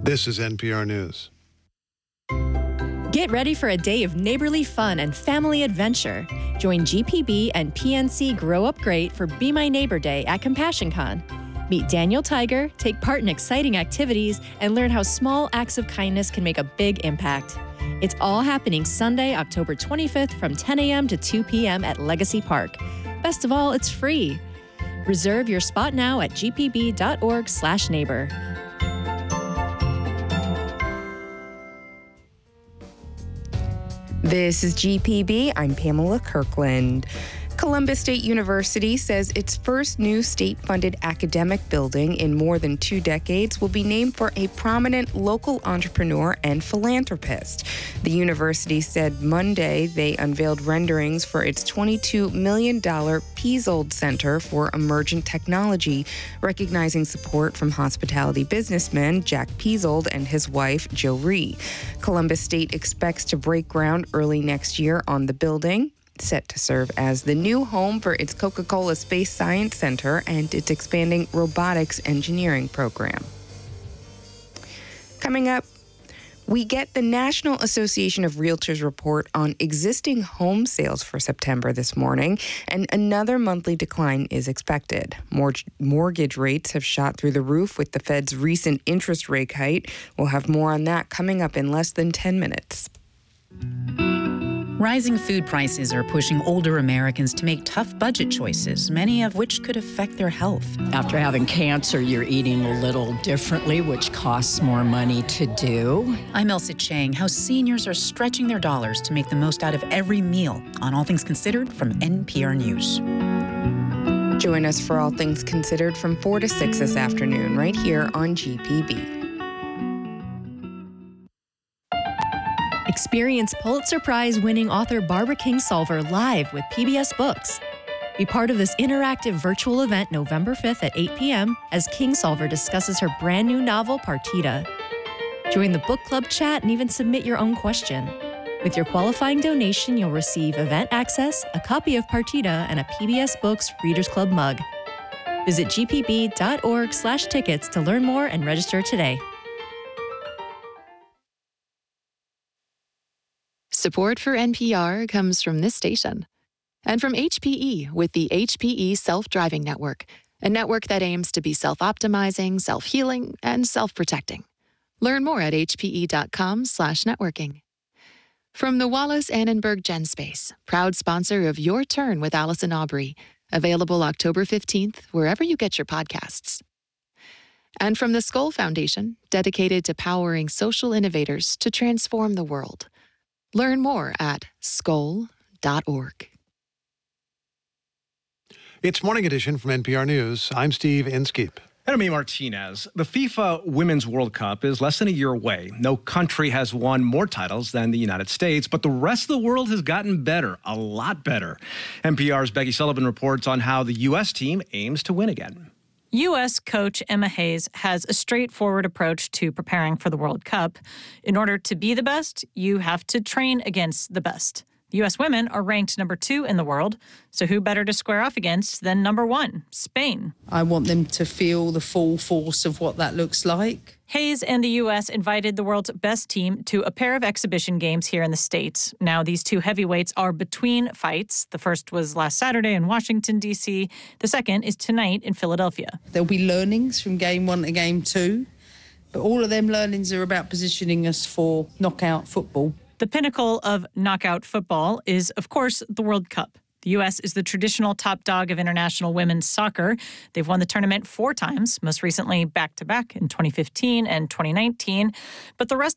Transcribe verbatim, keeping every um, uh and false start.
This is N P R News. Get ready for a day of neighborly fun and family adventure. Join G P B and P N C Grow Up Great for Be My Neighbor Day at CompassionCon. Meet Daniel Tiger, take part in exciting activities, and learn how small acts of kindness can make a big impact. It's all happening Sunday, October twenty-fifth from ten a.m. to two p.m. at Legacy Park. Best of all, it's free. Reserve your spot now at g p b dot org slash neighbor. This is G P B. I'm Pamela Kirkland. Columbus State University says its first new state-funded academic building in more than two decades will be named for a prominent local entrepreneur and philanthropist. The university said Monday they unveiled renderings for its twenty-two million dollars Peasold Center for Emergent Technology, recognizing support from hospitality businessman Jack Peasold and his wife, Jo Rhee. Columbus State expects to break ground early next year on the building, set to serve as the new home for its Coca-Cola Space Science Center and its expanding robotics engineering program. Coming up, we get the National Association of Realtors report on existing home sales for September this morning, and another monthly decline is expected. Mor- mortgage rates have shot through the roof with the Fed's recent interest rate hike. We'll have more on that coming up in less than ten minutes. Rising food prices are pushing older Americans to make tough budget choices, many of which could affect their health. After having cancer, you're eating a little differently, which costs more money to do. I'm Elsa Chang. How seniors are stretching their dollars to make the most out of every meal on All Things Considered from N P R News. Join us for All Things Considered from four to six this afternoon, right here on G P B. Experience Pulitzer Prize-winning author Barbara Kingsolver live with P B S Books. Be part of this interactive virtual event November fifth at eight p.m. as Kingsolver discusses her brand new novel, Partita. Join the book club chat and even submit your own question. With your qualifying donation, you'll receive event access, a copy of Partita, and a P B S Books Readers Club mug. Visit g p b dot org slash tickets to learn more and register today. Support for N P R comes from this station and from H P E with the H P E Self-Driving Network, a network that aims to be self-optimizing, self-healing, and self-protecting. Learn more at h p e dot com slash networking. From the Wallace Annenberg GenSpace, proud sponsor of Your Turn with Allison Aubrey, available October fifteenth wherever you get your podcasts. And from the Skoll Foundation, dedicated to powering social innovators to transform the world. Learn more at skoll dot org. It's Morning Edition from N P R News. I'm Steve Inskeep. And I'm Amy Martinez. The FIFA Women's World Cup is less than a year away. No country has won more titles than the United States, but the rest of the world has gotten better, a lot better. N P R's Becky Sullivan reports on how the U S team aims to win again. U S coach Emma Hayes has a straightforward approach to preparing for the World Cup. In order to be the best, you have to train against the best. The U S women are ranked number two in the world, so who better to square off against than number one, Spain? I want them to feel the full force of what that looks like. Hayes and the U S invited the world's best team to a pair of exhibition games here in the States. Now, these two heavyweights are between fights. The first was last Saturday in Washington, D C. The second is tonight in Philadelphia. There'll be learnings from game one to game two, but all of them learnings are about positioning us for knockout football. The pinnacle of knockout football is, of course, the World Cup. The U S is the traditional top dog of international women's soccer. They've won the tournament four times, most recently back-to-back in twenty fifteen and twenty nineteen. But the rest